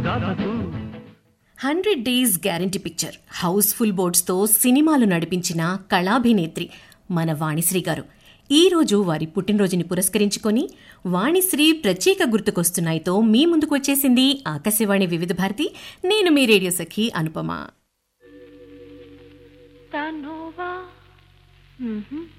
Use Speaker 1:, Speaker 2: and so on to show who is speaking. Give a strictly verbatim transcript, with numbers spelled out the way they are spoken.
Speaker 1: Hundred days guarantee picture Housefull బోర్డ్స్తో సినిమాలు నడిపించిన కళాభినేత్రి మన వాణిశ్రీ గారు. ఈరోజు వారి పుట్టినరోజుని పురస్కరించుకొని వాణిశ్రీ ప్రత్యేక గుర్తుకొస్తున్నాయితో మీ ముందుకు వచ్చేసింది ఆకాశవాణి వివిధ భారతి. నేను మీ రేడియో సఖి అనుపమ.